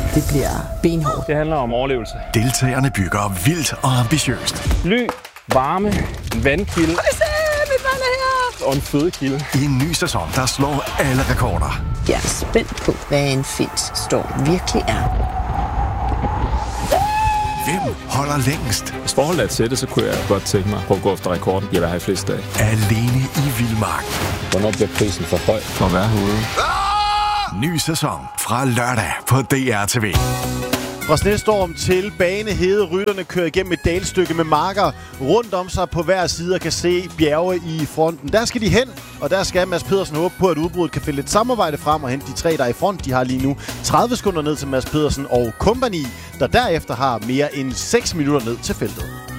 Det bliver benhårdt. Det handler om overlevelse. Deltagerne bygger vildt og ambitiøst. Ly, varme, en vandkilde og en fødekilde. I en ny sæson, der slår alle rekorder. Jeg er spændt på, hvad en finsk storm virkelig er. Hvem holder længst? Hvis forholdet er til det, så kunne jeg godt tænke mig på at gå efter rekorden. Jeg vil have flest dage. Alene i vildmark. Hvornår bliver prisen for høj for at være herude? Ny sæson fra lørdag på DRTV. Fra snestorm til banehede. Rytterne kører igennem et dalstykke med marker rundt om sig på hver side og kan se bjerge i fronten. Der skal de hen, og der skal Mads Pedersen håbe på, at udbruddet kan finde lidt samarbejde frem og hente de tre, der er i front. De har lige nu 30 sekunder ned til Mads Pedersen og kompagni, der derefter har mere end 6 minutter ned til feltet.